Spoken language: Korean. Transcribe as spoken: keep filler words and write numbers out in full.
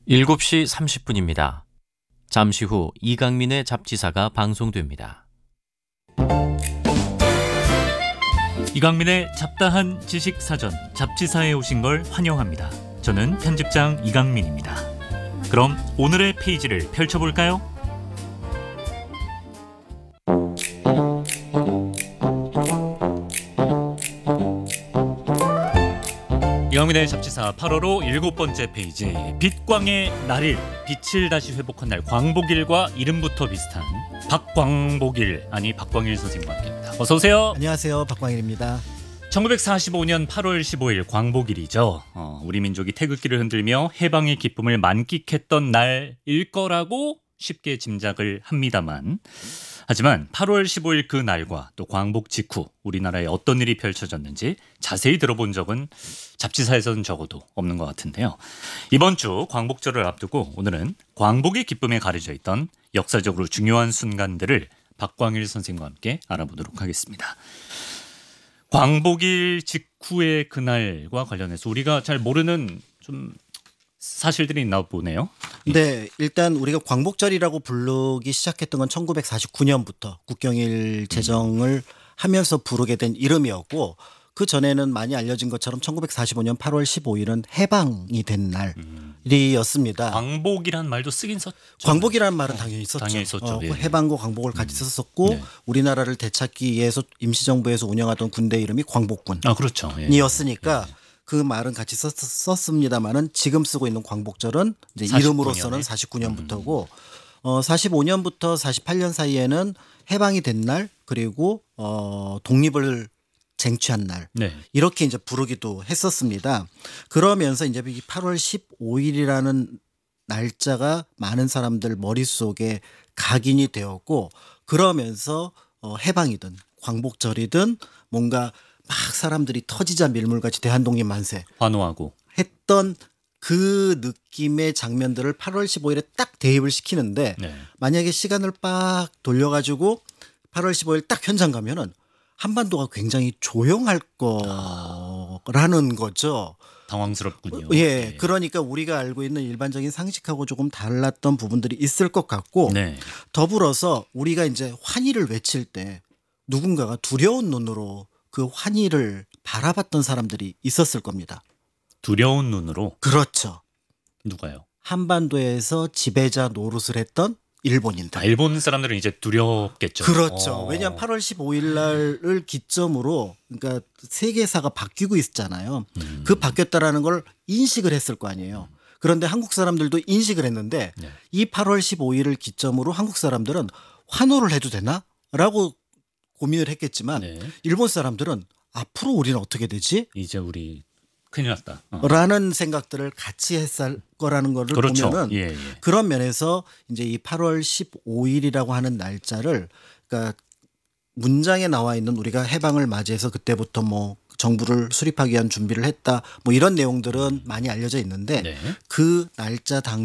일곱 시 삼십 분입니다. 잠시 후 이강민의 잡지사가 방송됩니다. 이강민의 잡다한 지식사전 잡지사에 오신 걸 환영합니다. 저는 편집장 이강민입니다. 그럼 오늘의 페이지를 펼쳐볼까요? 이강민의 잡지사 팔월호 일곱 번째 페이지, 빛광의 날일, 빛을 다시 회복한 날, 광복일과 이름부터 비슷한 박광복일, 아니 박광일 선생님과 함께합니다. 어서 오세요. 안녕하세요, 박광일입니다. 천구백사십오 년 팔월 십오일 광복일이죠. 어, 우리 민족이 태극기를 흔들며 해방의 기쁨을 만끽했던 날일 거라고 쉽게 짐작을 합니다만, 하지만 팔월 십오일 그 날과 또 광복 직후 우리나라에 어떤 일이 펼쳐졌는지 자세히 들어본 적은 잡지사에서는 적어도 없는 것 같은데요. 이번 주 광복절을 앞두고 오늘은 광복의 기쁨에 가려져 있던 역사적으로 중요한 순간들을 박광일 선생님과 함께 알아보도록 하겠습니다. 광복일 직후의 그날과 관련해서 우리가 잘 모르는 좀 사실들이 있나 보네요. 네, 일단 우리가 광복절이라고 부르기 시작했던 건 천구백사십구 년부터 국경일 제정을 하면서 부르게 된 이름이었고, 그 전에는 많이 알려진 것처럼 천구백사십오 년 팔월 십오일은 해방이 된 날이었습니다. 광복이란 말도 쓰긴 썼죠. 광복이라는 말은 당연히 있었죠. 당연히 있었죠. 어, 예. 해방과 광복을 같이 썼었고, 네. 우리나라를 되찾기 위해서 임시정부에서 운영하던 군대 이름이 광복군. 아, 그렇죠. 예. 이었으니까 그 말은 같이 썼, 썼습니다만은 지금 쓰고 있는 광복절은 이제 사십구 이름으로서는 년에? 사십구 년부터고, 어, 사십오 년부터 사십팔 년 사이에는 해방이 된 날, 그리고 어, 독립을 쟁취한 날, 네. 이렇게 이제 부르기도 했었습니다. 그러면서 이제 이 팔월 십오일이라는 날짜가 많은 사람들 머릿속에 각인이 되었고, 그러면서 어, 해방이든 광복절이든 뭔가 막 사람들이 터지자 밀물같이 대한독립 만세 환호하고 했던 그 느낌의 장면들을 팔월 십오일에 딱 대입을 시키는데, 네. 만약에 시간을 빡 돌려가지고 팔월 십오일 딱 현장 가면은 한반도가 굉장히 조용할 거라는 거죠. 당황스럽군요. 예, 예. 그러니까 우리가 알고 있는 일반적인 상식하고 조금 달랐던 부분들이 있을 것 같고, 네. 더불어서 우리가 이제 환희를 외칠 때 누군가가 두려운 눈으로 그 환희를 바라봤던 사람들이 있었을 겁니다. 두려운 눈으로. 그렇죠. 누가요? 한반도에서 지배자 노릇을 했던 일본인들. 아, 일본 사람들은 이제 두렵겠죠. 그렇죠. 어. 왜냐하면 팔월 십오일 날을 기점으로 그러니까 세계사가 바뀌고 있잖아요. 음. 그 바뀌었다라는 걸 인식을 했을 거 아니에요. 그런데 한국 사람들도 인식을 했는데, 네. 이 팔월 십오일을 기점으로 한국 사람들은 환호를 해도 되나? 라고 고민을 했겠지만, 네. 일본 사람들은 앞으로 우리는 어떻게 되지? 이제 우리 큰일 났다. 어. 라는 생각들을 같이 했을 거라는 거를 그렇죠. 보면은, 예, 예. 그런 면에서 이제 이 팔월 십오일이라고 하는 날짜를, 그러니까 문장에 나와 있는 우리가 해방을 맞이해서 그때부터 뭐 정부를 수립하기 위한 준비를 했다, 뭐 이런 내용들은 많이 알려져 있는데, 네. 그 날짜 당